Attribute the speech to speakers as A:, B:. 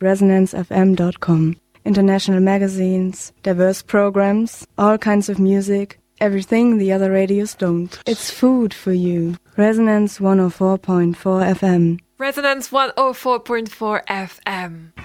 A: resonancefm.com. International magazines, diverse programs, all kinds of music, everything the other radios don't. It's food for you. Resonance 104.4 FM.
B: Resonance 104.4 FM.